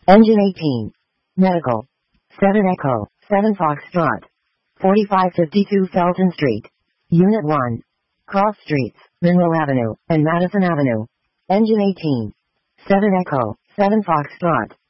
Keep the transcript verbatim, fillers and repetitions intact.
Engine eighteen. Medical. seven Echo, seven Foxtrot. forty-five fifty-two Felton Street. Unit one. Cross Streets, Monroe Avenue, and Madison Avenue. Engine eighteen. seven Echo, seven Foxtrot.